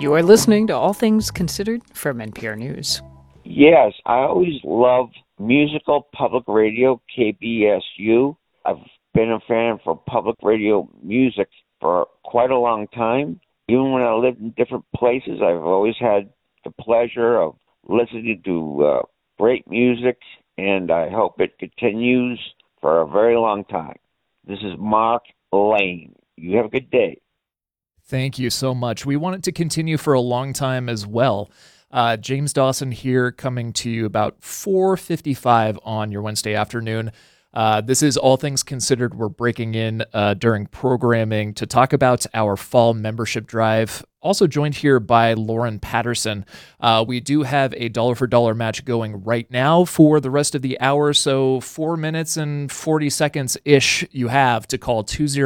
You are listening to All Things Considered from NPR News. Yes, I always love musical public radio, KBSU. I've been a fan for public radio music for quite a long time. Even when I lived in different places, I've always had the pleasure of listening to great music, and I hope it continues for a very long time. This is Mark Lane. You have a good day. Thank you so much. We want it to continue for a long time as well. James Dawson here, coming to you about 4:55 on your Wednesday afternoon. This is All Things Considered. We're breaking in during programming to talk about our fall membership drive. Also joined here by Lauren Patterson. We do have a dollar for dollar match going right now for the rest of the hour. So 4 minutes and 40 seconds-ish you have to call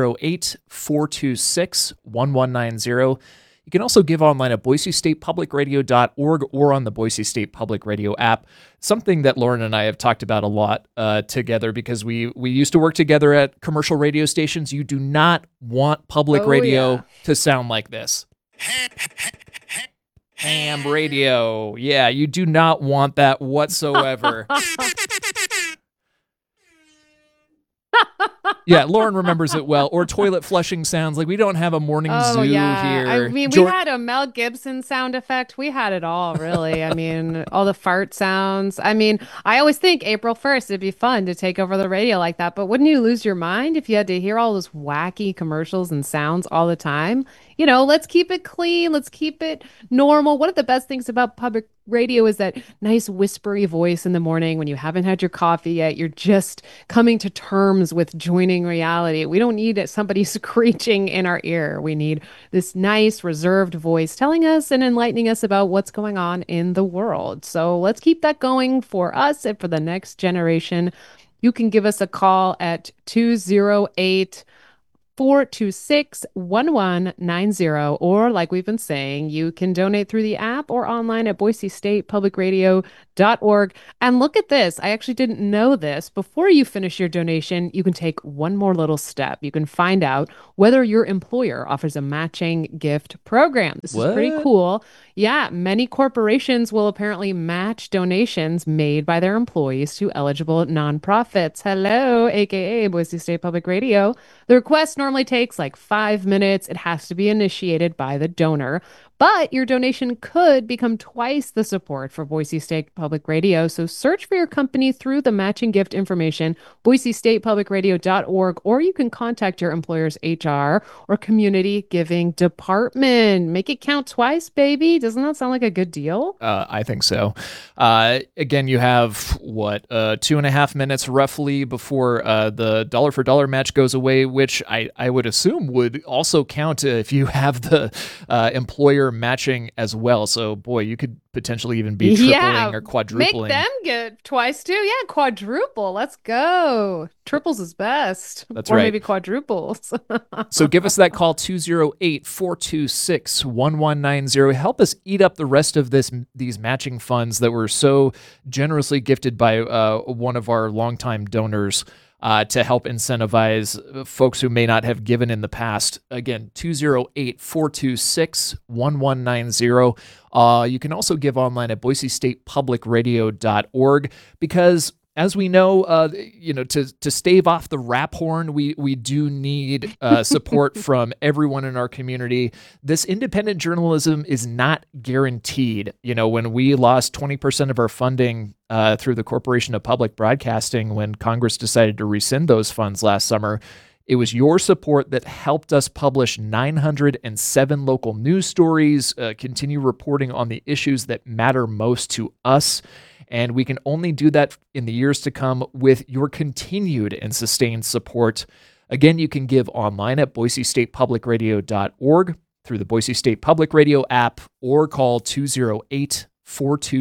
208-426-1190. You can also give online at boisestatepublicradio.org or on the Boise State Public Radio app, something that Lauren and I have talked about a lot together because we used to work together at commercial radio stations. You do not want public radio to sound like this. Ham radio. Yeah, you do not want that whatsoever. Yeah, Lauren remembers it well. Or toilet flushing sounds. Like, we don't have a morning zoo here. I mean, we had a Mel Gibson sound effect. We had it all, really. I mean, all the fart sounds. I mean, I always think April 1st, it'd be fun to take over the radio like that. But wouldn't you lose your mind if you had to hear all those wacky commercials and sounds all the time? You know, let's keep it clean. Let's keep it normal. One of the best things about public radio is that nice whispery voice in the morning when you haven't had your coffee yet. You're just coming to terms with joining reality. We don't need somebody screeching in our ear. We need this nice reserved voice telling us and enlightening us about what's going on in the world. So let's keep that going for us and for the next generation. You can give us a call at 208-426-1190, or like we've been saying, you can donate through the app or online at boisestatepublicradio.org. And look at this. I actually didn't know this. Before you finish your donation, you can take one more little step. You can find out whether your employer offers a matching gift program. This is pretty cool. Yeah, many corporations will apparently match donations made by their employees to eligible nonprofits. Hello, aka Boise State Public Radio. The request normally takes like 5 minutes. It has to be initiated by the donor, but your donation could become twice the support for Boise State Public Radio. So search for your company through the matching gift information, boisestatepublicradio.org, or you can contact your employer's HR or community giving department. Make it count twice, baby. Doesn't that sound like a good deal? I think so. Again, you have 2.5 minutes roughly before the dollar for dollar match goes away, which I would assume would also count if you have the employer matching as well. So, boy, you could potentially even be tripling or quadrupling. Make them get twice too. Yeah, quadruple. Let's go. Triples is best. That's or right. Maybe quadruples. So give us that call, 208-426-1190. Help us eat up the rest of these matching funds that were so generously gifted by one of our longtime donors to help incentivize folks who may not have given in the past. Again, 208-426-1190. You can also give online at boisestatepublicradio.org because, as we know, to stave off the rap horn, we do need support from everyone in our community. This independent journalism is not guaranteed. You know, when we lost 20% of our funding through the Corporation of Public Broadcasting, when Congress decided to rescind those funds last summer, it was your support that helped us publish 907 local news stories, continue reporting on the issues that matter most to us. And we can only do that in the years to come with your continued and sustained support. Again, you can give online at boisestatepublicradio.org, through the Boise State Public Radio app, or call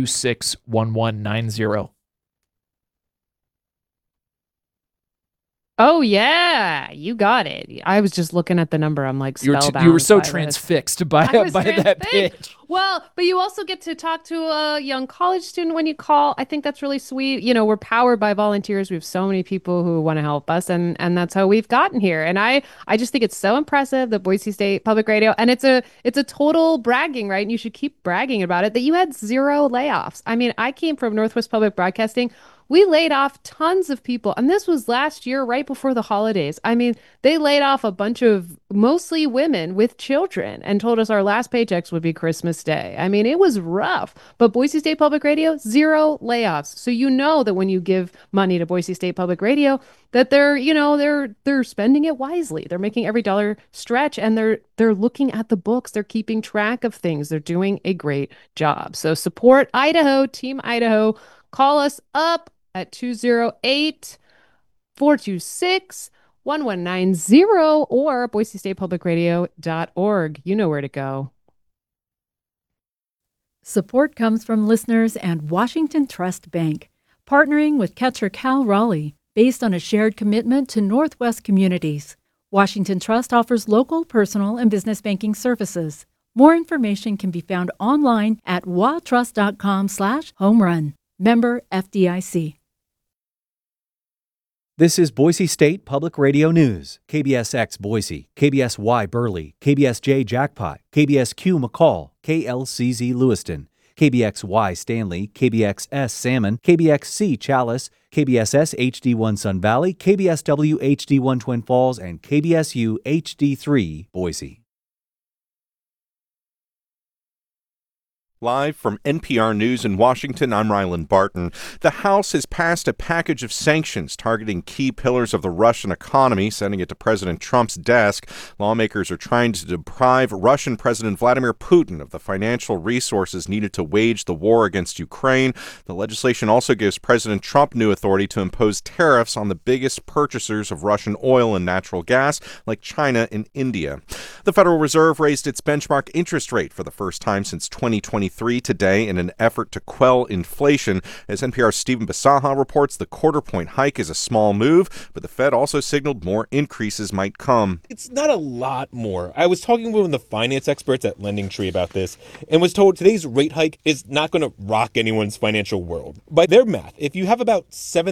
208-426-1190. Oh yeah, you got it. I was just looking at the number. I'm like spellbound. You were so by this. transfixed by I was by that transfixed. pitch. Well, but you also get to talk to a young college student when you call. I think that's really sweet. You know, we're powered by volunteers. We have so many people who want to help us, and that's how we've gotten here. And I just think it's so impressive that Boise State Public Radio, and it's a total bragging, right? And you should keep bragging about it that you had zero layoffs. I mean, I came from Northwest Public Broadcasting. We laid off tons of people, and this was last year, right before the holidays. I mean, they laid off a bunch of mostly women with children and told us our last paychecks would be Christmas Day. I mean, it was rough. But Boise State Public Radio, zero layoffs. So you know that when you give money to Boise State Public Radio, that they're spending it wisely. They're making every dollar stretch, and they're looking at the books. They're keeping track of things. They're doing a great job. So support Idaho, Team Idaho. Call us up at 208-426-1190 or boisestatepublicradio.org. You know where to go. Support comes from listeners and Washington Trust Bank, partnering with Ketcher Cal Raleigh, based on a shared commitment to Northwest communities. Washington Trust offers local, personal, and business banking services. More information can be found online at watrust.com/homerun. Member FDIC. This is Boise State Public Radio News. KBSX Boise, KBSY Burley, KBSJ Jackpot, KBSQ McCall, KLCZ Lewiston, KBXY Stanley, KBXS Salmon, KBXC Chalice, KBSS HD1 Sun Valley, KBSW HD1 Twin Falls, and KBSU HD3 Boise. Live from NPR News in Washington, I'm Ryland Barton. The House has passed a package of sanctions targeting key pillars of the Russian economy, sending it to President Trump's desk. Lawmakers are trying to deprive Russian President Vladimir Putin of the financial resources needed to wage the war against Ukraine. The legislation also gives President Trump new authority to impose tariffs on the biggest purchasers of Russian oil and natural gas, like China and India. The Federal Reserve raised its benchmark interest rate for the first time since 2023 today in an effort to quell inflation. As NPR's Stephen Basaha reports, the quarter-point hike is a small move, but the Fed also signaled more increases might come. It's not a lot more. I was talking with one of the finance experts at LendingTree about this and was told today's rate hike is not going to rock anyone's financial world. By their math, if you have about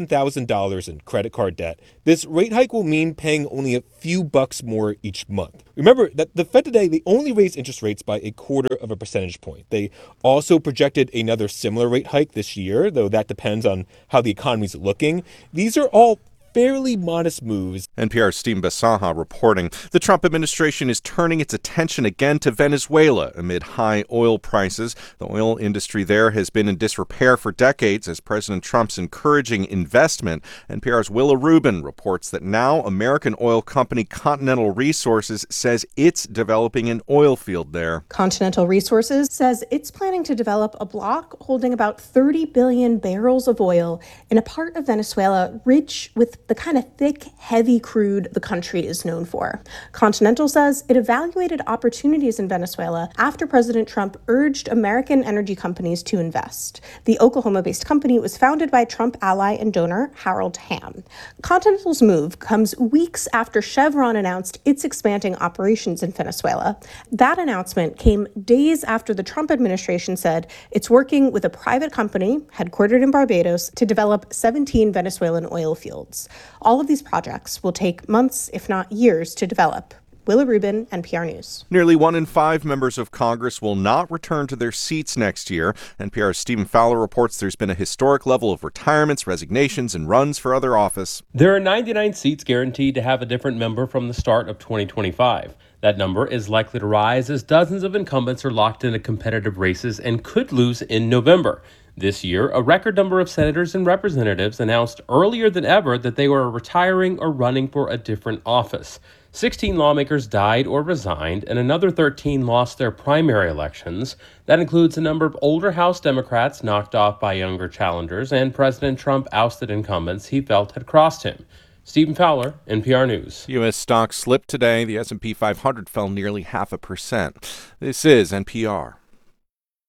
$7,000 in credit card debt, this rate hike will mean paying only a few bucks more each month. Remember that the Fed today, they only raised interest rates by 1/4 percentage point. They also projected another similar rate hike this year, though that depends on how the economy's looking. These are all fairly modest moves. NPR's Steve Basaha reporting. The Trump administration is turning its attention again to Venezuela amid high oil prices. The oil industry there has been in disrepair for decades as President Trump's encouraging investment. NPR's Willa Rubin reports that now American oil company Continental Resources says it's developing an oil field there. Continental Resources says it's planning to develop a block holding about 30 billion barrels of oil in a part of Venezuela rich with the kind of thick, heavy crude the country is known for. Continental says it evaluated opportunities in Venezuela after President Trump urged American energy companies to invest. The Oklahoma-based company was founded by Trump ally and donor Harold Hamm. Continental's move comes weeks after Chevron announced it's expanding operations in Venezuela. That announcement came days after the Trump administration said it's working with a private company headquartered in Barbados to develop 17 Venezuelan oil fields. All of these projects will take months, if not years, to develop. Willa Rubin, NPR News. Nearly 1 in 5 members of Congress will not return to their seats next year. NPR's Stephen Fowler reports there's been a historic level of retirements, resignations, and runs for other office. There are 99 seats guaranteed to have a different member from the start of 2025. That number is likely to rise as dozens of incumbents are locked into competitive races and could lose in November. This year, a record number of senators and representatives announced earlier than ever that they were retiring or running for a different office. 16 lawmakers died or resigned, and another 13 lost their primary elections. That includes a number of older House Democrats knocked off by younger challengers, and President Trump ousted incumbents he felt had crossed him. Stephen Fowler, NPR News. U.S. stocks slipped today. The S&P 500 fell nearly 0.5%. This is NPR.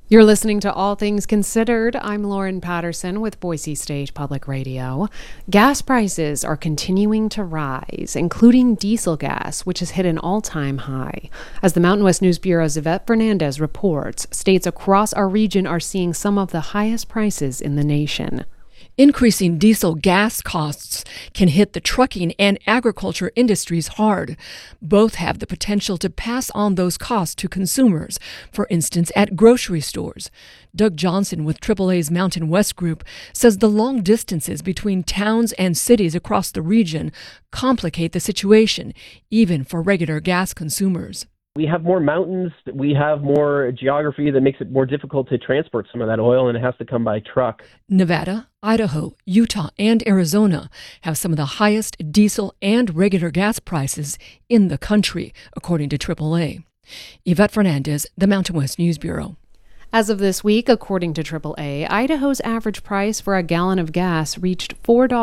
You're listening to All Things Considered. I'm Lauren Patterson with Boise State Public Radio. Gas prices are continuing to rise, including diesel gas, which has hit an all-time high. As the Mountain West News Bureau's Yvette Fernandez reports, states across our region are seeing some of the highest prices in the nation. Increasing diesel gas costs can hit the trucking and agriculture industries hard. Both have the potential to pass on those costs to consumers, for instance, at grocery stores. Doug Johnson with AAA's Mountain West Group says the long distances between towns and cities across the region complicate the situation, even for regular gas consumers. We have more mountains, we have more geography that makes it more difficult to transport some of that oil, and it has to come by truck. Nevada, Idaho, Utah, and Arizona have some of the highest diesel and regular gas prices in the country, according to AAA. Yvette Fernandez, the Mountain West News Bureau. As of this week, according to AAA, Idaho's average price for a gallon of gas reached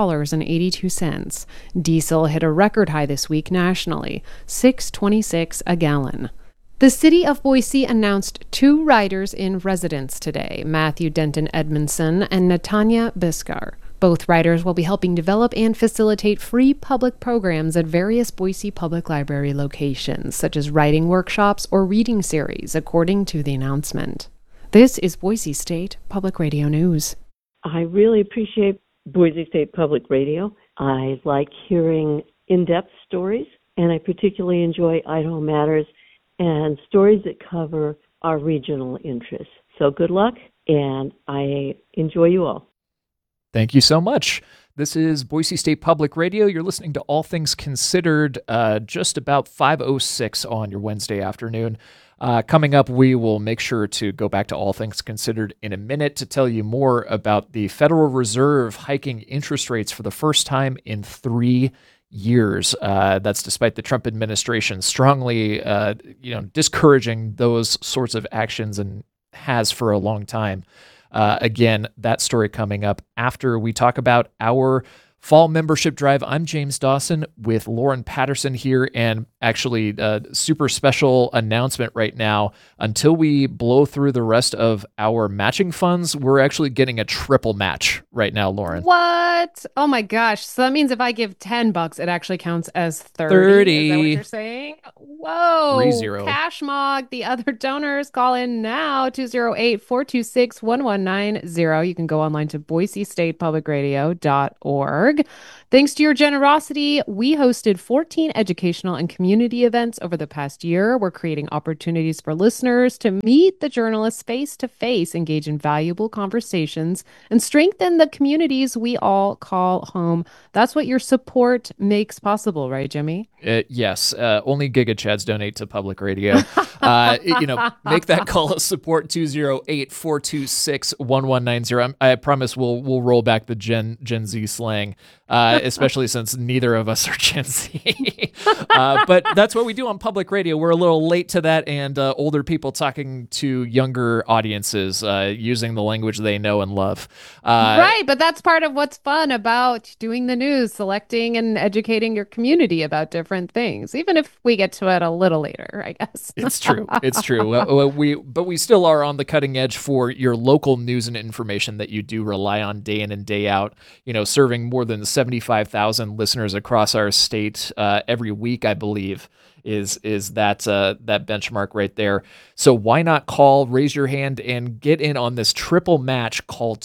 $4.82. Diesel hit a record high this week nationally, $6.26 a gallon. The city of Boise announced 2 riders in residence today, Matthew Denton Edmondson and Natanya Biskar. Both riders will be helping develop and facilitate free public programs at various Boise Public Library locations, such as writing workshops or reading series, according to the announcement. This is Boise State Public Radio News. I really appreciate Boise State Public Radio. I like hearing in-depth stories, and I particularly enjoy Idaho Matters and stories that cover our regional interests. So good luck, and I enjoy you all. Thank you so much. This is Boise State Public Radio. You're listening to All Things Considered, just about 5:06 on your Wednesday afternoon. Coming up, we will make sure to go back to All Things Considered in a minute to tell you more about the Federal Reserve hiking interest rates for the first time in 3 years. That's despite the Trump administration strongly, discouraging those sorts of actions and has for a long time. Again, that story coming up after we talk about our fall membership drive. I'm James Dawson with Lauren Patterson here, and actually a super special announcement right now. Until we blow through the rest of our matching funds, we're actually getting a triple match right now, Lauren. What? Oh my gosh. So that means if I give $10, it actually counts as 30. Is that what you're saying? Whoa. 3-0. Cash Mog. The other donors, call in now, 208-426-1190. You can go online to boisestatepublicradio.org. Thanks to your generosity, we hosted 14 educational and community events over the past year. We're creating opportunities for listeners to meet the journalists face to face, engage in valuable conversations, and strengthen the communities we all call home. That's what your support makes possible, right, Jimmy? Yes. Only Giga Chads donate to public radio. Make that call of support, 208-426-1190. I promise we'll roll back the Gen Z slang, especially since neither of us are Gen Z. But that's what we do on public radio. We're a little late to that, and older people talking to younger audiences using the language they know and love. Right, but that's part of what's fun about doing the news, selecting and educating your community about different things, even if we get to it a little later, I guess. It's true. It's true. We still are on the cutting edge for your local news and information that you do rely on day in and day out, serving more than 75,000 listeners across our state every week, I believe, is that benchmark right there. So why not call, raise your hand, and get in on this triple match? Call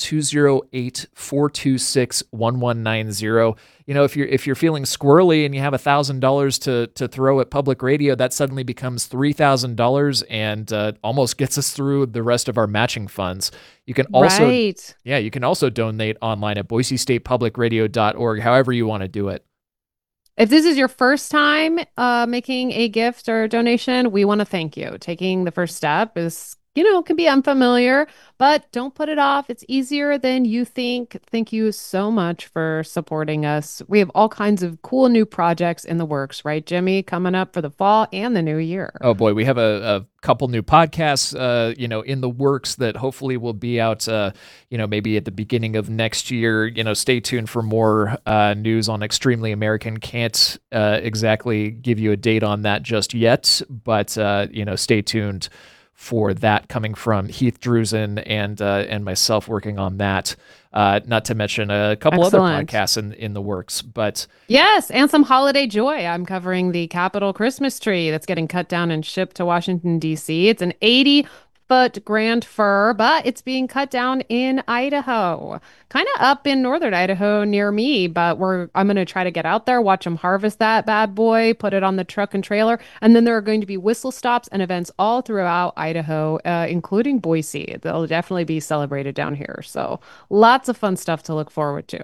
208-426-1190. If you're feeling squirrely and you have $1,000 to throw at public radio, that suddenly becomes $3,000 and almost gets us through the rest of our matching funds. You can also, you can also donate online at boisestatepublicradio.org, however you want to do it. If this is your first time making a gift or a donation, we want to thank you. Taking the first step is, can be unfamiliar, but don't put it off. It's easier than you think. Thank you so much for supporting us. We have all kinds of cool new projects in the works, right, Jimmy? Coming up for the fall and the new year. Oh boy, we have a couple new podcasts, in the works that hopefully will be out, maybe at the beginning of next year. Stay tuned for more news on Extremely American. Can't exactly give you a date on that just yet, but stay tuned for that coming from Heath Drusen and myself working on that. Not to mention a couple other podcasts in the works. But yes, and some holiday joy. I'm covering the Capitol Christmas tree that's getting cut down and shipped to Washington, D.C. It's an 80-foot grand fir, but it's being cut down in Idaho, kind of up in northern Idaho near me. But I'm going to try to get out there, watch them harvest that bad boy, put it on the truck and trailer, and then there are going to be whistle stops and events all throughout Idaho, including Boise. They'll definitely be celebrated down here. So lots of fun stuff to look forward to.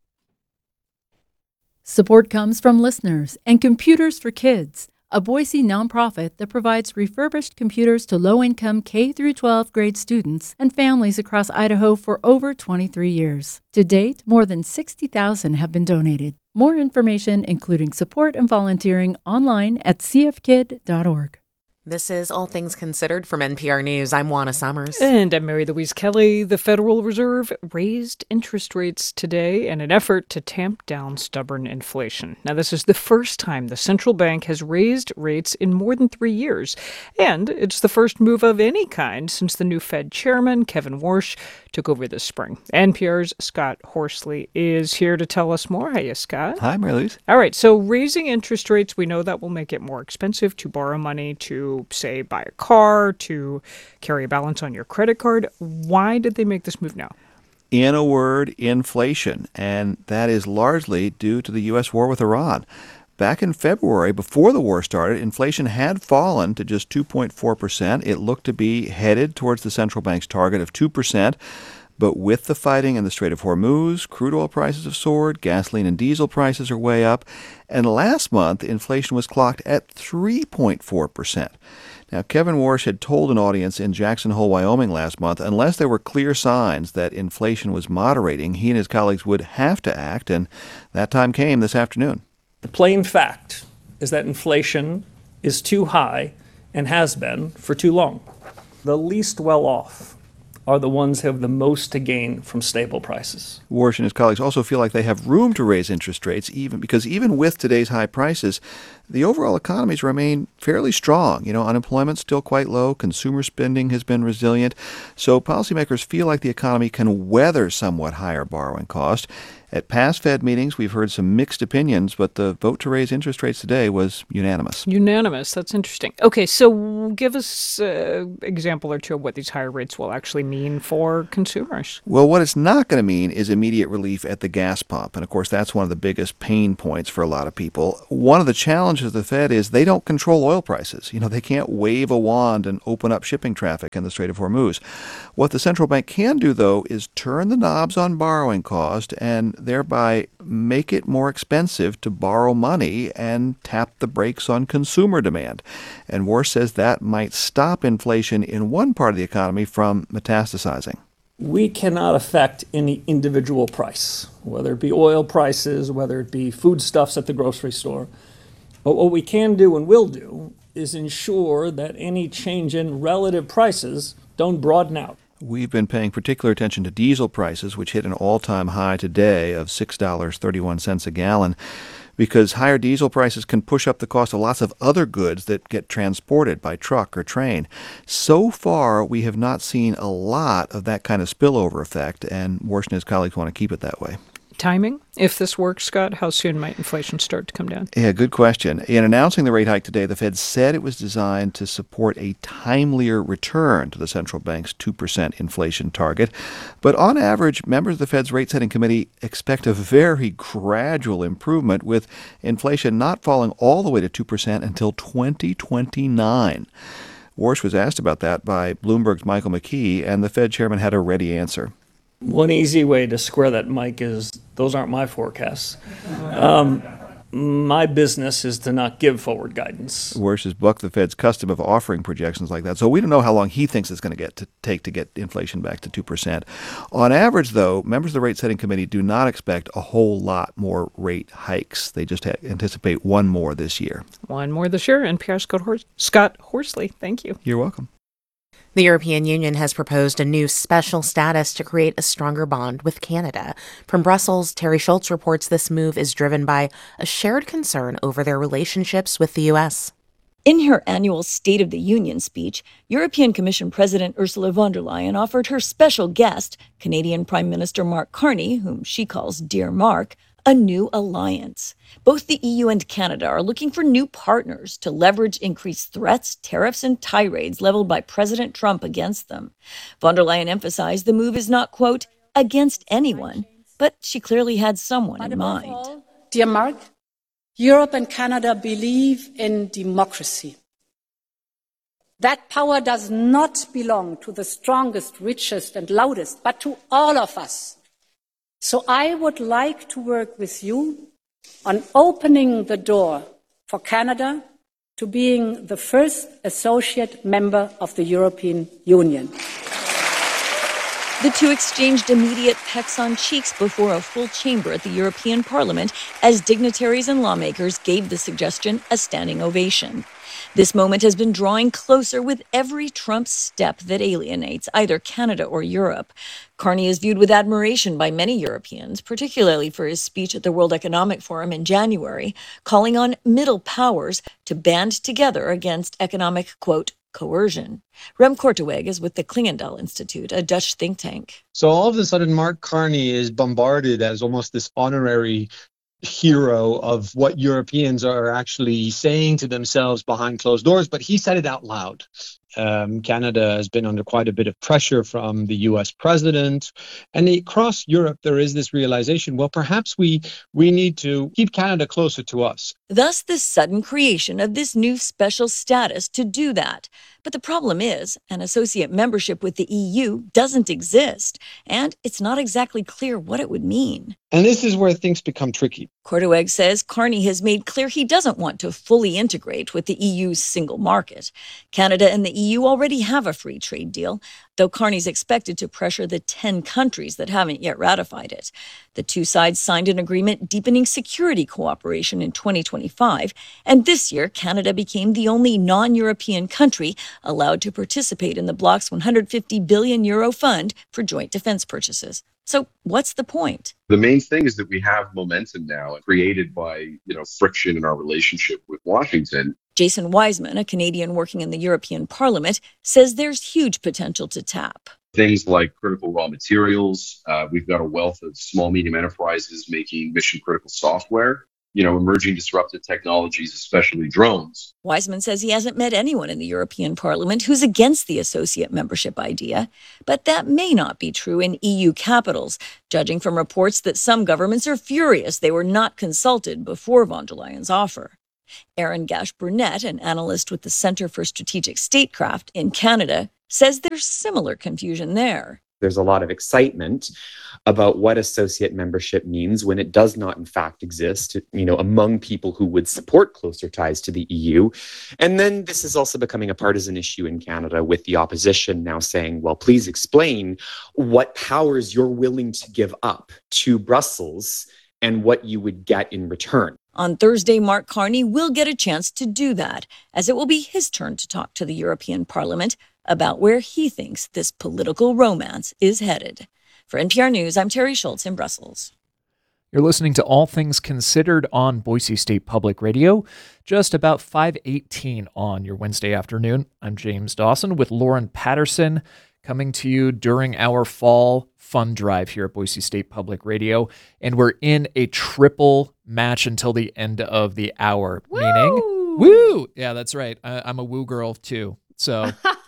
Support comes from listeners and Computers for Kids, a Boise nonprofit that provides refurbished computers to low-income K-12 grade students and families across Idaho for over 23 years. To date, more than 60,000 have been donated. More information, including support and volunteering, online at cfkid.org. This is All Things Considered from NPR News. I'm Juana Summers. And I'm Mary Louise Kelly. The Federal Reserve raised interest rates today in an effort to tamp down stubborn inflation. Now, this is the first time the central bank has raised rates in more than 3 years. And it's the first move of any kind since the new Fed chairman, Kevin Warsh, took over this spring. NPR's Scott Horsley is here to tell us more. Hiya, Scott. Hi, Mary Louise. All right, so raising interest rates, we know that will make it more expensive to borrow money to, say, buy a car, to carry a balance on your credit card. Why did they make this move now? In a word, inflation, and that is largely due to the U.S. war with Iran. Back in February, before the war started, inflation had fallen to just 2.4%. It looked to be headed towards the central bank's target of 2%. But with the fighting in the Strait of Hormuz, crude oil prices have soared, gasoline and diesel prices are way up, and last month, inflation was clocked at 3.4%. Now, Kevin Warsh had told an audience in Jackson Hole, Wyoming last month, unless there were clear signs that inflation was moderating, he and his colleagues would have to act, and that time came this afternoon. The plain fact is that inflation is too high and has been for too long. The least well off are the ones who have the most to gain from stable prices. Warsh and his colleagues also feel like they have room to raise interest rates, even with today's high prices, the overall economies remain fairly strong. Unemployment's still quite low. Consumer spending has been resilient. So policymakers feel like the economy can weather somewhat higher borrowing costs. At past Fed meetings, we've heard some mixed opinions, but the vote to raise interest rates today was unanimous. Unanimous. That's interesting. Okay, so give us an example or two of what these higher rates will actually mean for consumers. Well, what it's not going to mean is immediate relief at the gas pump. And, of course, that's one of the biggest pain points for a lot of people. One of the challenges of the Fed is they don't control oil prices. They can't wave a wand and open up shipping traffic in the Strait of Hormuz. What the central bank can do, though, is turn the knobs on borrowing cost and thereby make it more expensive to borrow money and tap the brakes on consumer demand. And Warsh says that might stop inflation in one part of the economy from metastasizing. We cannot affect any individual price, whether it be oil prices, whether it be foodstuffs at the grocery store. But what we can do and will do is ensure that any change in relative prices don't broaden out. We've been paying particular attention to diesel prices, which hit an all-time high today of $6.31 a gallon, because higher diesel prices can push up the cost of lots of other goods that get transported by truck or train. So far, we have not seen a lot of that kind of spillover effect, and Warsh and his colleagues want to keep it that way. Timing? If this works, Scott, how soon might inflation start to come down? Yeah, good question. In announcing the rate hike today, the Fed said it was designed to support a timelier return to the central bank's 2% inflation target. But on average, members of the Fed's rate-setting committee expect a very gradual improvement, with inflation not falling all the way to 2% until 2029. Warsh was asked about that by Bloomberg's Michael McKee, and the Fed chairman had a ready answer. One easy way to square that, Mike, is those aren't my forecasts. My business is to not give forward guidance. Warsh has bucked the Fed's custom of offering projections like that, so we don't know how long he thinks it's going to take to get inflation back to 2%. On average, though, members of the rate-setting committee do not expect a whole lot more rate hikes. They just anticipate one more this year. One more this year. NPR's Scott Horsley, thank you. You're welcome. The European Union has proposed a new special status to create a stronger bond with Canada. From Brussels, Terry Schultz reports this move is driven by a shared concern over their relationships with the U.S. In her annual State of the Union speech, European Commission President Ursula von der Leyen offered her special guest, Canadian Prime Minister Mark Carney, whom she calls Dear Mark, a new alliance. Both the EU and Canada are looking for new partners to leverage increased threats, tariffs, and tirades leveled by President Trump against them. Von der Leyen emphasized the move is not, quote, against anyone, but she clearly had someone in mind. Dear Mark, Europe and Canada believe in democracy. That power does not belong to the strongest, richest, and loudest, but to all of us. So I would like to work with you on opening the door for Canada to being the first associate member of the European Union. The two exchanged immediate pecks on cheeks before a full chamber at the European Parliament as dignitaries and lawmakers gave the suggestion a standing ovation. This moment has been drawing closer with every Trump step that alienates either Canada or Europe. Carney is viewed with admiration by many Europeans, particularly for his speech at the World Economic Forum in January, calling on middle powers to band together against economic, quote, coercion. Rem Korteweg is with the Klingendahl Institute, a Dutch think tank. So all of a sudden, Mark Carney is bombarded as almost this honorary hero of what Europeans are actually saying to themselves behind closed doors, but he said it out loud. Canada has been under quite a bit of pressure from the US president. And across Europe, there is this realization, well, perhaps we need to keep Canada closer to us. Thus, the sudden creation of this new special status to do that. But the problem is, an associate membership with the EU doesn't exist, and it's not exactly clear what it would mean. And this is where things become tricky. Korteweg says Carney has made clear he doesn't want to fully integrate with the EU's single market. Canada and the EU already have a free trade deal, though Carney's expected to pressure the 10 countries that haven't yet ratified it. The two sides signed an agreement deepening security cooperation in 2025, and this year Canada became the only non-European country allowed to participate in the bloc's €150 billion fund for joint defense purchases. So what's the point? The main thing is that we have momentum now created by, friction in our relationship with Washington. Jason Wiseman, a Canadian working in the European Parliament, says there's huge potential to tap. Things like critical raw materials. We've got a wealth of small, medium enterprises making mission critical software. Emerging disruptive technologies, especially drones. Wiseman says he hasn't met anyone in the European Parliament who's against the associate membership idea, but that may not be true in EU capitals, judging from reports that some governments are furious they were not consulted before von der Leyen's offer. Aaron Gash-Burnett, an analyst with the Centre for Strategic Statecraft in Canada, says there's similar confusion there. There's a lot of excitement about what associate membership means when it does not, in fact, exist, among people who would support closer ties to the EU. And then this is also becoming a partisan issue in Canada, with the opposition now saying, well, please explain what powers you're willing to give up to Brussels and what you would get in return. On Thursday, Mark Carney will get a chance to do that, as it will be his turn to talk to the European Parliament about where he thinks this political romance is headed. For NPR News, I'm Terry Schultz in Brussels. You're listening to All Things Considered on Boise State Public Radio, just about 5:18 on your Wednesday afternoon. I'm James Dawson with Lauren Patterson, coming to you during our fall fund drive here at Boise State Public Radio. And we're in a triple match until the end of the hour. Woo! Meaning, woo! Yeah, that's right. I'm a woo girl too. So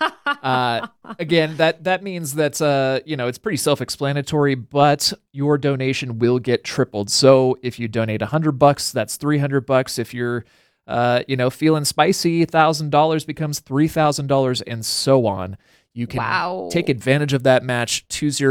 again, that means that, it's pretty self-explanatory, but your donation will get tripled. So if you donate $100, that's $300. If you're, feeling spicy, $1,000 becomes $3,000 and so on. You can take advantage of that match,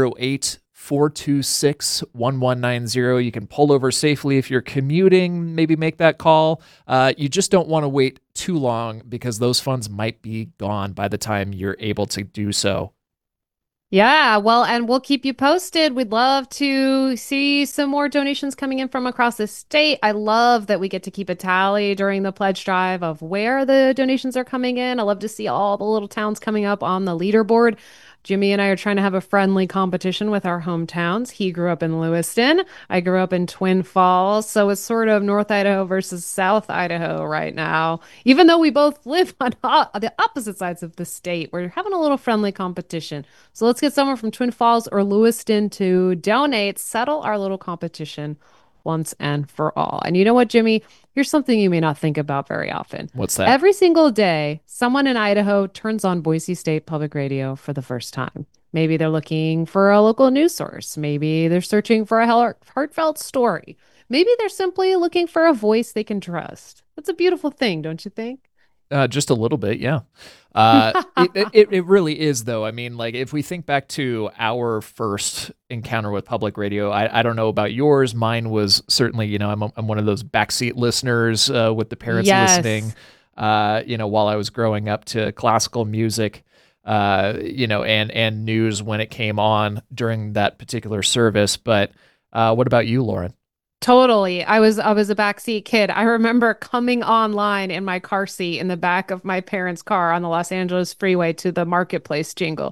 208-426-1190. You can pull over safely if you're commuting, maybe make that call. You just don't want to wait too long because those funds might be gone by the time you're able to do so. Yeah, well, and we'll keep you posted. We'd love to see some more donations coming in from across the state. I love that we get to keep a tally during the pledge drive of where the donations are coming in. I love to see all the little towns coming up on the leaderboard. Jimmy and I are trying to have a friendly competition with our hometowns. He grew up in Lewiston. I grew up in Twin Falls. So it's sort of North Idaho versus South Idaho right now. Even though we both live on the opposite sides of the state, we're having a little friendly competition. So let's get someone from Twin Falls or Lewiston to donate, settle our little competition once and for all. And you know what, Jimmy? Here's something you may not think about very often. What's that? Every single day, someone in Idaho turns on Boise State Public Radio for the first time. Maybe they're looking for a local news source. Maybe they're searching for a heartfelt story. Maybe they're simply looking for a voice they can trust. That's a beautiful thing, don't you think? Just a little bit, yeah. It really is, though. I mean, like, if we think back to our first encounter with public radio, I don't know about yours. Mine was certainly, I'm one of those backseat listeners with the parents listening, while I was growing up to classical music, and news when it came on during that particular service. But what about you, Lauren? Totally. I was a backseat kid. I remember coming online in my car seat in the back of my parents' car on the Los Angeles freeway to the Marketplace jingle.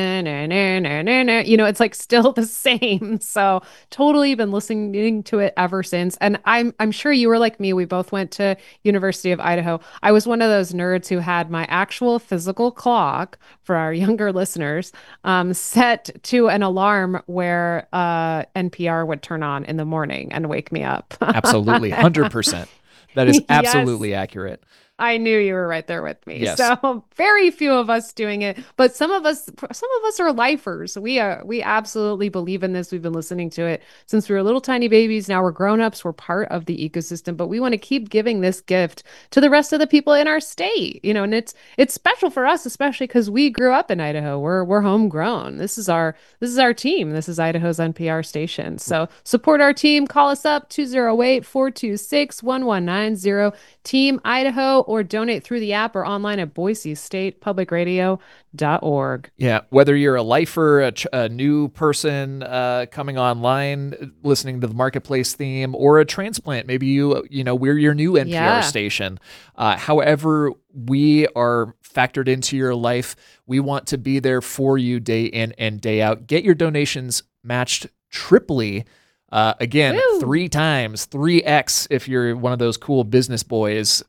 It's like still the same. So totally been listening to it ever since. And I'm sure you were like me. We both went to University of Idaho. I was one of those nerds who had my actual physical clock, for our younger listeners, set to an alarm where NPR would turn on in the morning and wake me up. Absolutely. 100%. That is absolutely accurate. I knew you were right there with me. Yes. So very few of us doing it, but some of us are lifers. We absolutely believe in this. We've been listening to it since we were little tiny babies. Now we're grown-ups. We're part of the ecosystem, but we want to keep giving this gift to the rest of the people in our state. And it's special for us, especially because we grew up in Idaho. We're homegrown. This is our team. This is Idaho's NPR station. So support our team. Call us up 208-426-1190, Team Idaho, or donate through the app or online at boisestatepublicradio.org. Yeah, whether you're a lifer, a new person coming online, listening to the Marketplace theme, or a transplant, maybe we're your new NPR station. However we are factored into your life, we want to be there for you day in and day out. Get your donations matched triply. Again, Woo! 3 times, 3x if you're one of those cool business boys,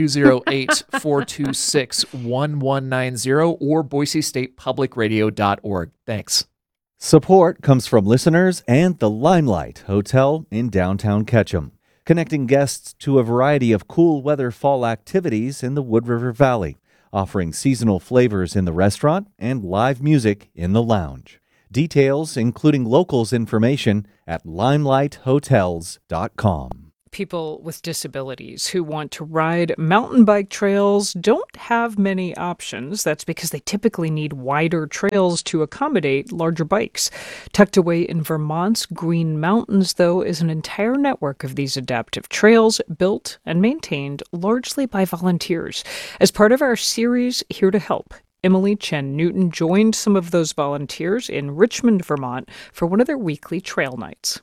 208-426-1190 or boisestatepublicradio.org. Thanks. Support comes from listeners and the Limelight Hotel in downtown Ketchum, connecting guests to a variety of cool weather fall activities in the Wood River Valley, offering seasonal flavors in the restaurant and live music in the lounge. Details, including locals information, at limelighthotels.com. People with disabilities who want to ride mountain bike trails don't have many options. That's because they typically need wider trails to accommodate larger bikes. Tucked away in Vermont's Green Mountains, though, is an entire network of these adaptive trails built and maintained largely by volunteers. As part of our series, Here to Help, Emily Chen Newton joined some of those volunteers in Richmond, Vermont, for one of their weekly trail nights.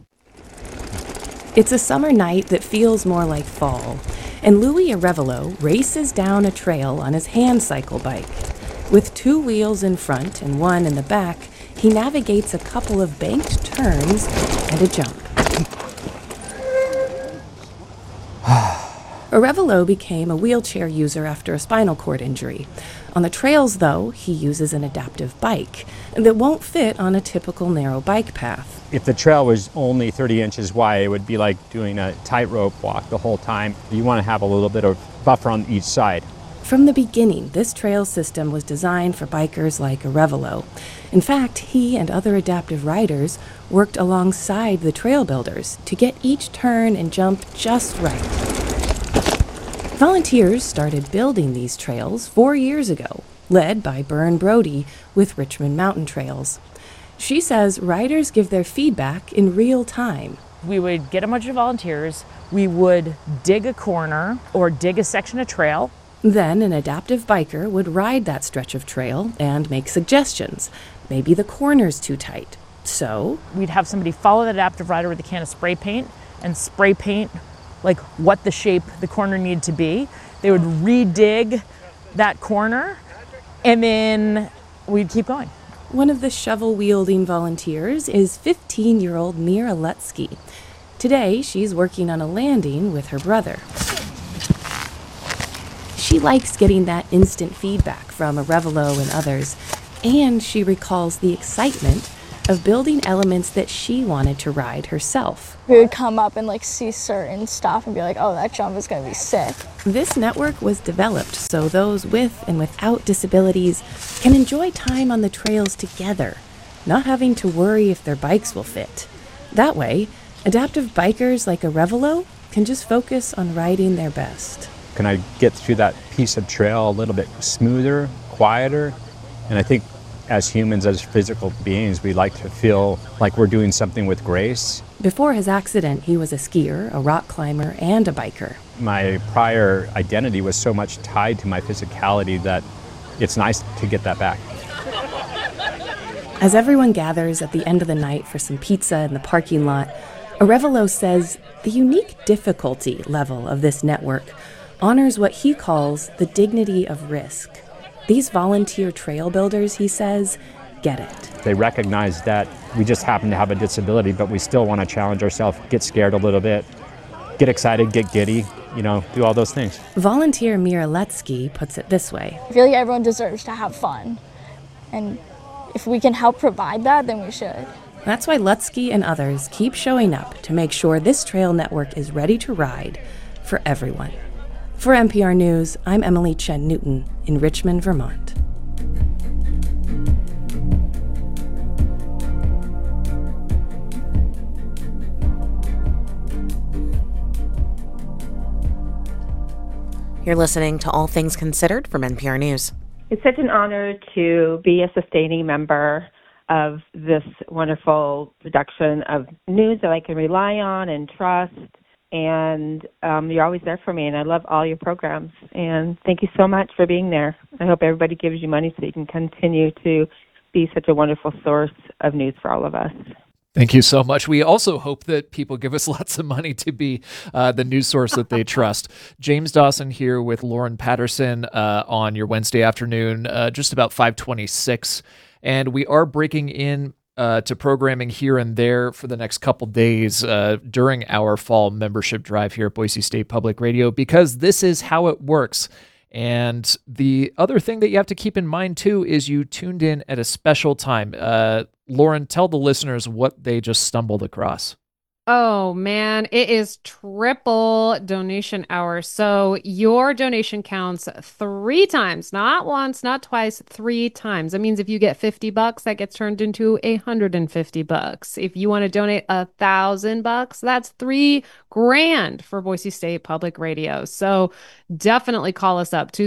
It's a summer night that feels more like fall, and Louis Arevalo races down a trail on his hand cycle bike. With 2 wheels in front and 1 in the back, he navigates a couple of banked turns and a jump. Arevalo became a wheelchair user after a spinal cord injury. On the trails, though, he uses an adaptive bike that won't fit on a typical narrow bike path. If the trail was only 30 inches wide, it would be like doing a tightrope walk the whole time. You want to have a little bit of buffer on each side. From the beginning, this trail system was designed for bikers like Arevalo. In fact, he and other adaptive riders worked alongside the trail builders to get each turn and jump just right. Volunteers started building these trails 4 years ago, led by Byrne Brody with Richmond Mountain Trails. She says riders give their feedback in real time. We would get a bunch of volunteers, we would dig a corner or dig a section of trail. Then an adaptive biker would ride that stretch of trail and make suggestions. Maybe the corner's too tight. So we'd have somebody follow the adaptive rider with a can of spray paint and spray paint like what the shape the corner needed to be. They would redig that corner and then we'd keep going. One of the shovel-wielding volunteers is 15-year-old Mira Lutsky. Today, she's working on a landing with her brother. She likes getting that instant feedback from Arevalo and others, and she recalls the excitement of building elements that she wanted to ride herself. We would come up and see certain stuff and be like, oh, that jump is going to be sick. This network was developed so those with and without disabilities can enjoy time on the trails together, not having to worry if their bikes will fit. That way, adaptive bikers like Arevalo can just focus on riding their best. Can I get through that piece of trail a little bit smoother, quieter? And I think as humans, as physical beings, we like to feel like we're doing something with grace. Before his accident, he was a skier, a rock climber, and a biker. My prior identity was so much tied to my physicality that it's nice to get that back. As everyone gathers at the end of the night for some pizza in the parking lot, Arevalo says the unique difficulty level of this network honors what he calls the dignity of risk. These volunteer trail builders, he says, get it. They recognize that we just happen to have a disability, but we still want to challenge ourselves, get scared a little bit, get excited, get giddy, do all those things. Volunteer Mira Lutsky puts it this way. I feel like everyone deserves to have fun. And if we can help provide that, then we should. That's why Lutsky and others keep showing up to make sure this trail network is ready to ride for everyone. For NPR News, I'm Emily Chen Newton in Richmond, Vermont. You're listening to All Things Considered from NPR News. It's such an honor to be a sustaining member of this wonderful production of news that I can rely on and trust. And you're always there for me, and I love all your programs. And thank you so much for being there. I hope everybody gives you money so you can continue to be such a wonderful source of news for all of us. Thank you so much. We also hope that people give us lots of money to be the news source that they trust. James Dawson here with Lauren Patterson on your Wednesday afternoon, just about 5:26. And we are breaking in to programming here and there for the next couple days during our fall membership drive here at Boise State Public Radio, because this is how it works. And the other thing that you have to keep in mind, too, is you tuned in at a special time. Lauren, tell the listeners what they just stumbled across. Oh, man, it is triple donation hour. So your donation counts 3 times, not once, not twice, 3 times. That means if you get $50, that gets turned into $150. If you want to donate $1,000, that's $3,000 for Boise State Public Radio. So definitely call us up,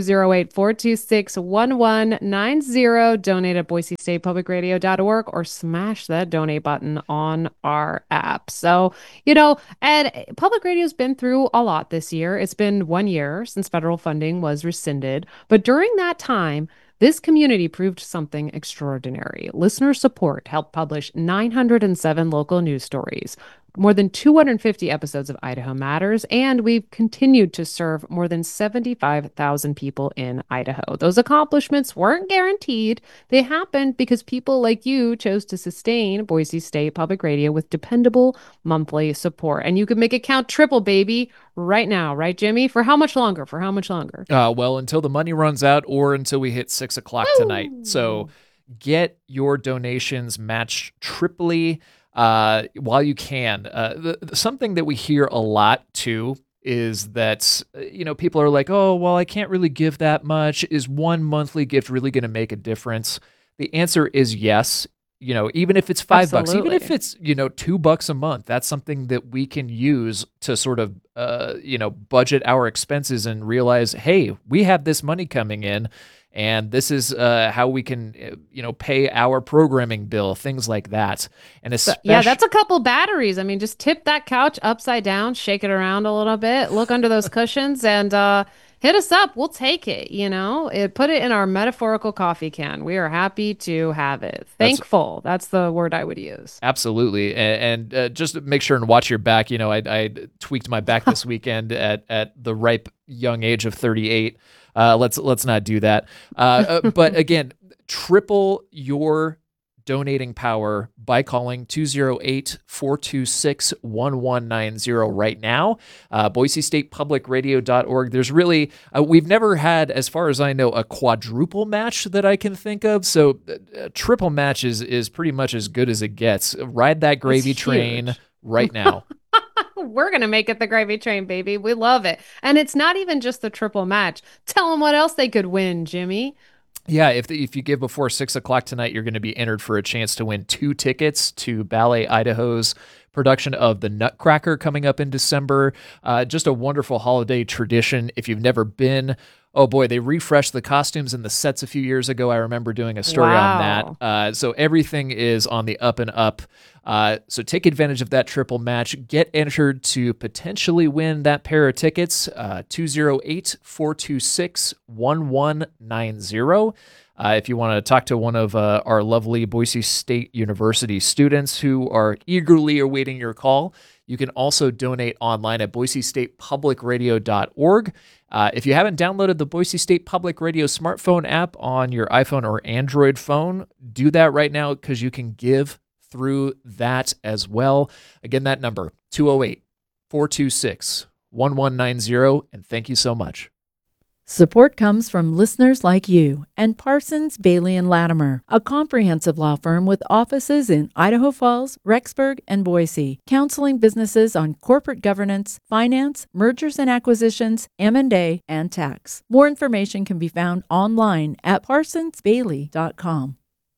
208-426-1190. Donate at boisestatepublicradio.org or smash that donate button on our app. So, and public radio's been through a lot this year. It's been 1 year since federal funding was rescinded. But during that time, this community proved something extraordinary. Listener support helped publish 907 local news stories, more than 250 episodes of Idaho Matters, and we've continued to serve more than 75,000 people in Idaho. Those accomplishments weren't guaranteed. They happened because people like you chose to sustain Boise State Public Radio with dependable monthly support. And you can make it count triple, baby, right now. Right, Jimmy? For how much longer? Well, until the money runs out or until we hit 6 o'clock tonight. So get your donations matched triply while you can. Something that we hear a lot too is that, people are like, oh, well, I can't really give that much. Is one monthly gift really going to make a difference? The answer is yes. Even if it's $5, even if it's, $2 a month, that's something that we can use to sort of, budget our expenses and realize, hey, we have this money coming in. And this is how we can, pay our programming bill, things like that. And yeah, that's a couple batteries. I mean, just tip that couch upside down, shake it around a little bit, look under those cushions, and hit us up. We'll take it. Put it in our metaphorical coffee can. We are happy to have it. Thankful. That's the word I would use. Absolutely. And just make sure and watch your back. I tweaked my back this weekend at the ripe young age of 38. Let's not do that. But again, triple your donating power by calling 208-426-1190 right now. BoiseStatePublicRadio.org. There's really, we've never had, as far as I know, a quadruple match that I can think of. So a triple match is pretty much as good as it gets. Ride that gravy train right now. We're going to make it the gravy train, baby. We love it. And it's not even just the triple match. Tell them what else they could win, Jimmy. Yeah, if you give before 6 o'clock tonight, you're going to be entered for a chance to win 2 tickets to Ballet Idaho's production of the Nutcracker coming up in December. Just a wonderful holiday tradition. If you've never been, oh boy, they refreshed the costumes and the sets a few years ago. I remember doing a story on that. So everything is on the up and up. So take advantage of that triple match. Get entered to potentially win that pair of tickets. 208-426-1190. If you want to talk to one of our lovely Boise State University students who are eagerly awaiting your call, you can also donate online at boisestatepublicradio.org. If you haven't downloaded the Boise State Public Radio smartphone app on your iPhone or Android phone, do that right now because you can give through that as well. Again, that number, 208-426-1190, and thank you so much. Support comes from listeners like you and Parsons, Bailey & Latimer, a comprehensive law firm with offices in Idaho Falls, Rexburg, and Boise, counseling businesses on corporate governance, finance, mergers and acquisitions, M&A, and tax. More information can be found online at parsonsbailey.com.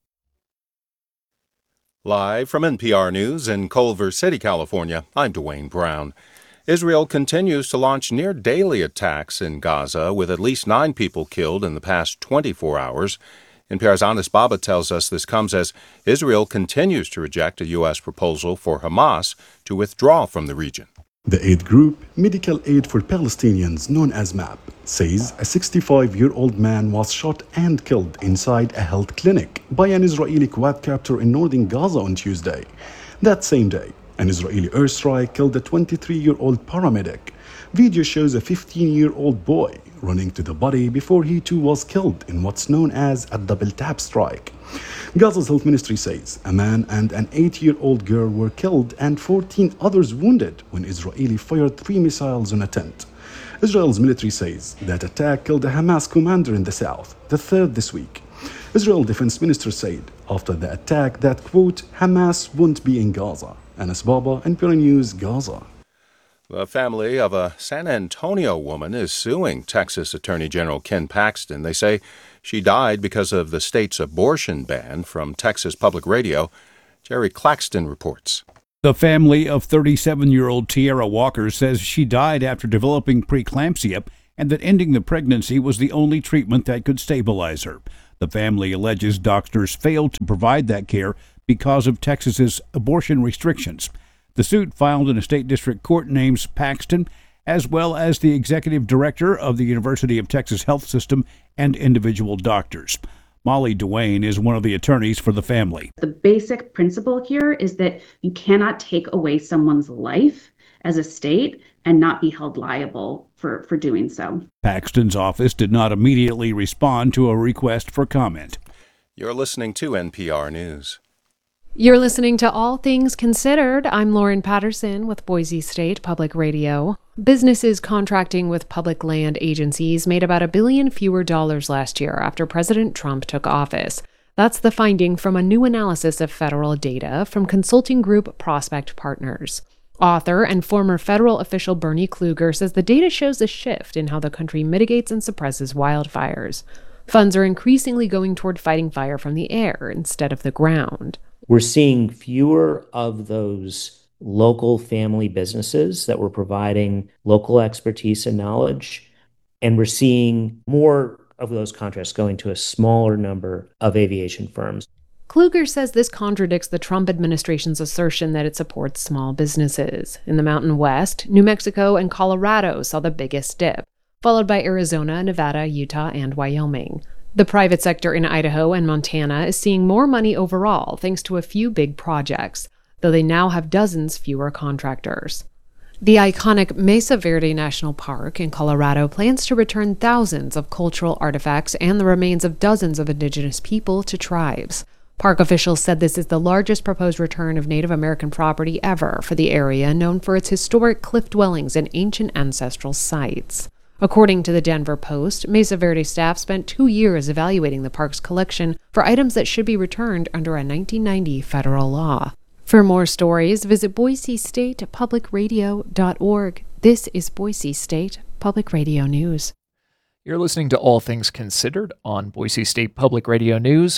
Live from NPR News in Culver City, California, I'm Dwayne Brown. Israel continues to launch near-daily attacks in Gaza, with at least 9 people killed in the past 24 hours. NPR's Anis Baba tells us this comes as Israel continues to reject a U.S. proposal for Hamas to withdraw from the region. The aid group, Medical Aid for Palestinians, known as MAP, says a 65-year-old man was shot and killed inside a health clinic by an Israeli quadcopter in northern Gaza on Tuesday. That same day, an Israeli airstrike killed a 23-year-old paramedic. Video shows a 15-year-old boy running to the body before he too was killed in what's known as a double tap strike. Gaza's health ministry says a man and an 8-year-old girl were killed and 14 others wounded when Israeli fired 3 missiles on a tent. Israel's military says that attack killed a Hamas commander in the south, the third this week. Israel defense minister said after the attack that, quote, Hamas won't be in Gaza. Anis Baba, NPR News, Gaza. The family of a San Antonio woman is suing Texas Attorney General Ken Paxton. They say she died because of the state's abortion ban. From Texas Public Radio, Jerry Claxton reports. The family of 37-year-old Tierra Walker says she died after developing preeclampsia and that ending the pregnancy was the only treatment that could stabilize her. The family alleges doctors failed to provide that care because of Texas's abortion restrictions. The suit filed in a state district court names Paxton, as well as the executive director of the University of Texas Health System and individual doctors. Molly Duane is one of the attorneys for the family. The basic principle here is that you cannot take away someone's life as a state and not be held liable for doing so. Paxton's office did not immediately respond to a request for comment. You're listening to NPR News. You're listening to All Things Considered. I'm Lauren Patterson with Boise State Public Radio. Businesses contracting with public land agencies made about $1 billion fewer last year after President Trump took office. That's the finding from a new analysis of federal data from consulting group Prospect Partners. Author and former federal official Bernie Kluger says the data shows a shift in how the country mitigates and suppresses wildfires. Funds are increasingly going toward fighting fire from the air instead of the ground. We're seeing fewer of those local family businesses that were providing local expertise and knowledge, and we're seeing more of those contracts going to a smaller number of aviation firms. Kluger says this contradicts the Trump administration's assertion that it supports small businesses. In the Mountain West, New Mexico and Colorado saw the biggest dip, followed by Arizona, Nevada, Utah, and Wyoming. The private sector in Idaho and Montana is seeing more money overall thanks to a few big projects, though they now have dozens fewer contractors. The iconic Mesa Verde National Park in Colorado plans to return thousands of cultural artifacts and the remains of dozens of indigenous people to tribes. Park officials said this is the largest proposed return of Native American property ever for the area, known for its historic cliff dwellings and ancient ancestral sites. According to the Denver Post, Mesa Verde staff spent 2 years evaluating the park's collection for items that should be returned under a 1990 federal law. For more stories, visit BoiseStatePublicRadio.org. This is Boise State Public Radio News. You're listening to All Things Considered on Boise State Public Radio News,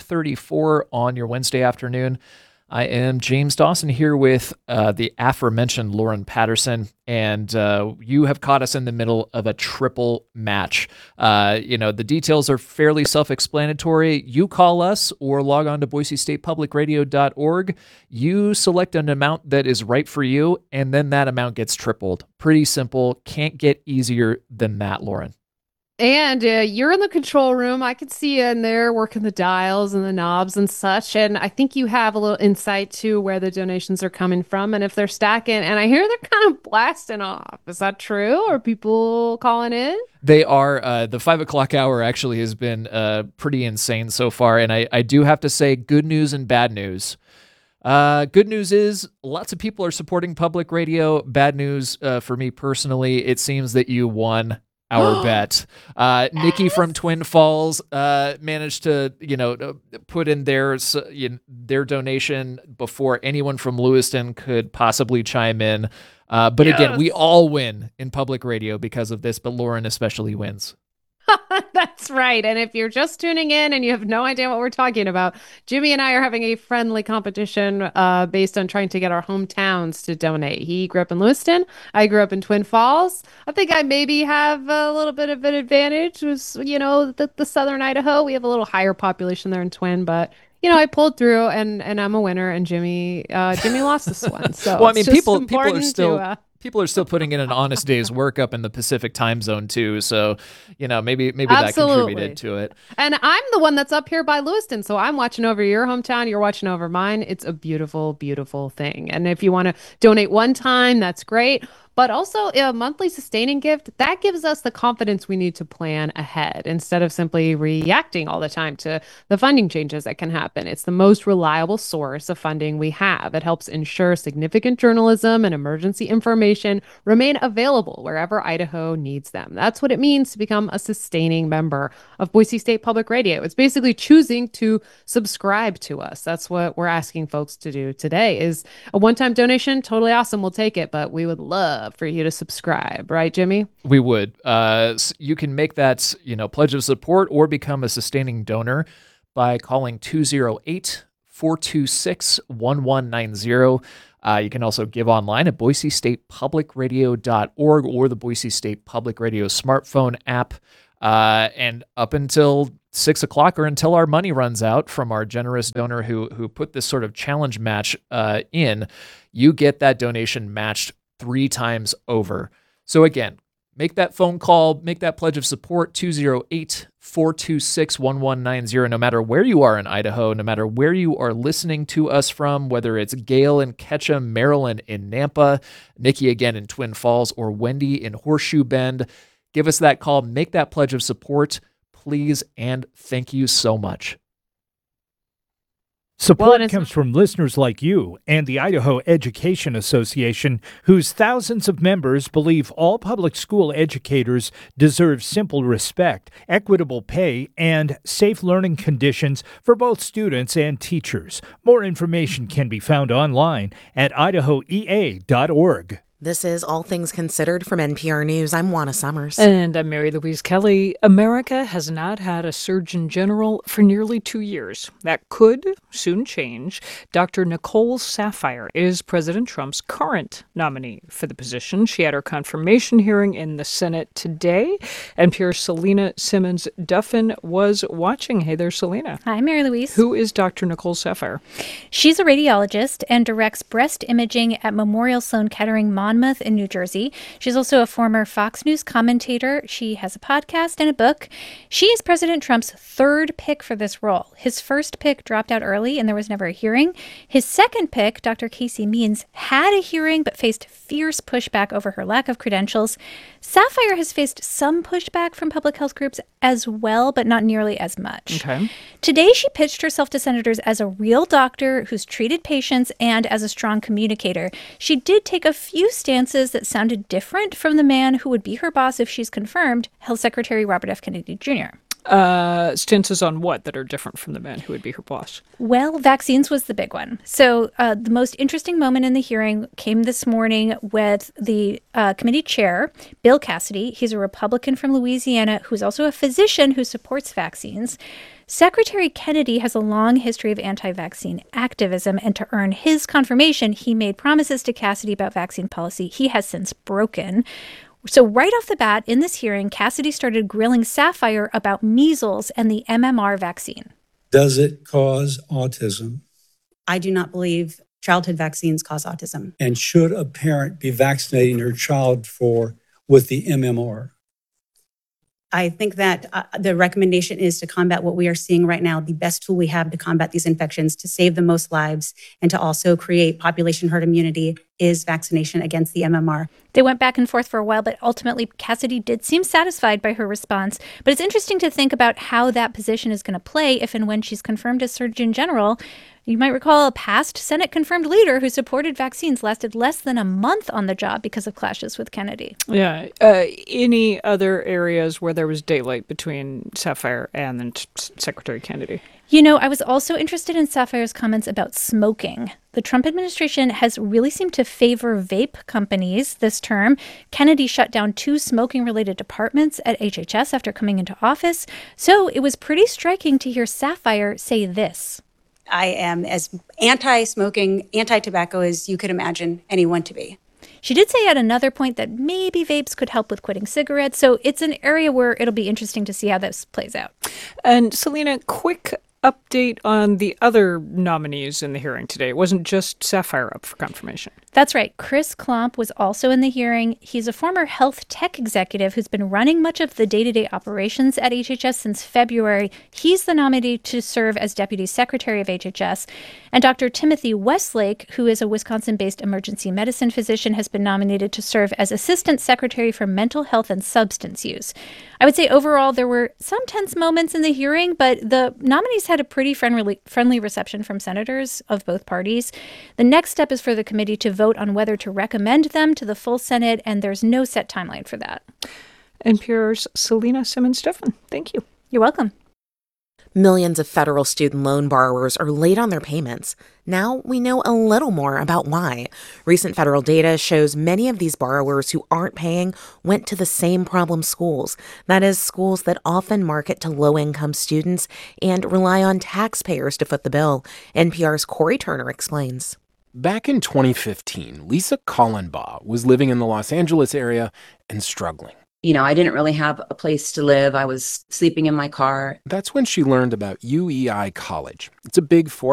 5:34 on your Wednesday afternoon. I am James Dawson here with the aforementioned Lauren Patterson, and you have caught us in the middle of a triple match. The details are fairly self-explanatory. You call us or log on to BoiseStatePublicRadio.org. You select an amount that is right for you, and then that amount gets tripled. Pretty simple. Can't get easier than that, Lauren. And you're in the control room. I can see you in there working the dials and the knobs and such. And I think you have a little insight to where the donations are coming from and if they're stacking. And I hear they're kind of blasting off. Is that true? Are people calling in? They are. The 5 o'clock hour actually has been pretty insane so far. And I do have to say good news and bad news. Good news is lots of people are supporting public radio. Bad news for me personally, it seems that you won our bet. Nikki from Twin Falls managed to, put in their donation before anyone from Lewiston could possibly chime in. But again, we all win in public radio because of this, but Lauren especially wins. That's right. And if you're just tuning in and you have no idea what we're talking about, Jimmy and I are having a friendly competition based on trying to get our hometowns to donate. He grew up in Lewiston. I grew up in Twin Falls. I think I maybe have a little bit of an advantage with, the southern Idaho. We have a little higher population there in Twin, but I pulled through and I'm a winner, and Jimmy lost this one. So well, I mean, people are still putting in an honest day's work up in the Pacific time zone too. So, maybe that contributed to it. And I'm the one that's up here by Lewiston. So I'm watching over your hometown. You're watching over mine. It's a beautiful, beautiful thing. And if you want to donate one time, that's great. But also a monthly sustaining gift, that gives us the confidence we need to plan ahead instead of simply reacting all the time to the funding changes that can happen. It's the most reliable source of funding we have. It helps ensure significant journalism and emergency information remain available wherever Idaho needs them. That's what it means to become a sustaining member of Boise State Public Radio. It's basically choosing to subscribe to us. That's what we're asking folks to do today. Is a one-time donation totally awesome. We'll take it, but we would love for you to subscribe, right, Jimmy? We would. You can make that, pledge of support or become a sustaining donor by calling 208-426-1190. You can also give online at BoiseStatePublicRadio.org or the Boise State Public Radio smartphone app. And up until 6 o'clock or until our money runs out from our generous donor who put this sort of challenge match in, you get that donation matched 3 times over. So again, make that phone call, make that pledge of support, 208-426-1190, no matter where you are in Idaho, no matter where you are listening to us from, whether it's Gail in Ketchum, Marilyn in Nampa, Nikki again in Twin Falls, or Wendy in Horseshoe Bend. Give us that call, make that pledge of support, please, and thank you so much. Support comes from listeners like you and the Idaho Education Association, whose thousands of members believe all public school educators deserve simple respect, equitable pay, and safe learning conditions for both students and teachers. More information can be found online at idahoea.org. This is All Things Considered from NPR News. I'm Juana Summers. And I'm Mary Louise Kelly. America has not had a Surgeon General for nearly 2 years. That could soon change. Dr. Nicole Saphier is President Trump's current nominee for the position. She had her confirmation hearing in the Senate today. NPR's Selena Simmons-Duffin was watching. Hey there, Selena. Hi, Mary Louise. Who is Dr. Nicole Saphier? She's a radiologist and directs breast imaging at Memorial Sloan Kettering Monmouth in New Jersey. She's also a former Fox News commentator. She has a podcast and a book. She is President Trump's third pick for this role. His first pick dropped out early and there was never a hearing. His second pick, Dr. Casey Means, had a hearing but faced fierce pushback over her lack of credentials. Sapphire has faced some pushback from public health groups as well, but not nearly as much. Okay. Today, she pitched herself to senators as a real doctor who's treated patients and as a strong communicator. She did take a few stances that sounded different from the man who would be her boss if she's confirmed, Health Secretary Robert F. Kennedy Jr. Stances on what that are different from the man who would be her boss? Well, vaccines was the big one. So the most interesting moment in the hearing came this morning with the committee chair, Bill Cassidy. He's a Republican from Louisiana who's also a physician who supports vaccines. Secretary Kennedy has a long history of anti-vaccine activism, and to earn his confirmation, he made promises to Cassidy about vaccine policy he has since broken. So right off the bat, in this hearing, Cassidy started grilling Sapphire about measles and the MMR vaccine. Does it cause autism? I do not believe childhood vaccines cause autism. And should a parent be vaccinating their child with the MMR? I think that the recommendation is to combat what we are seeing right now, the best tool we have to combat these infections, to save the most lives, and to also create population herd immunity is vaccination against the MMR. They went back and forth for a while, but ultimately Cassidy did seem satisfied by her response. But it's interesting to think about how that position is going to play if and when she's confirmed as Surgeon General. You might recall a past Senate-confirmed leader who supported vaccines lasted less than a month on the job because of clashes with Kennedy. Yeah. Any other areas where there was daylight between Sapphire and then Secretary Kennedy? You know, I was also interested in Sapphire's comments about smoking. The Trump administration has really seemed to favor vape companies this term. Kennedy shut down 2 smoking-related departments at HHS after coming into office. So it was pretty striking to hear Sapphire say this. I am as anti-smoking, anti-tobacco as you could imagine anyone to be. She did say at another point that maybe vapes could help with quitting cigarettes. So it's an area where it'll be interesting to see how this plays out. And Selena, quick update on the other nominees in the hearing today. It wasn't just Sapphire up for confirmation. That's right. Chris Klomp was also in the hearing. He's a former health tech executive who's been running much of the day-to-day operations at HHS since February. He's the nominee to serve as Deputy Secretary of HHS. And Dr. Timothy Westlake, who is a Wisconsin-based emergency medicine physician, has been nominated to serve as Assistant Secretary for Mental Health and Substance Use. I would say overall there were some tense moments in the hearing, but the nominees had a pretty friendly reception from senators of both parties. The next step is for the committee to vote on whether to recommend them to the full Senate, and there's no set timeline for that. NPR's Selena Simmons-Stephan, thank you. You're welcome. Millions of federal student loan borrowers are late on their payments. Now we know a little more about why. Recent federal data shows many of these borrowers who aren't paying went to the same problem schools. That is, schools that often market to low-income students and rely on taxpayers to foot the bill. NPR's Corey Turner explains. Back in 2015, Lisa Kallenbaugh was living in the Los Angeles area and struggling. You know, I didn't really have a place to live. I was sleeping in my car. That's when she learned about UEI College. It's a big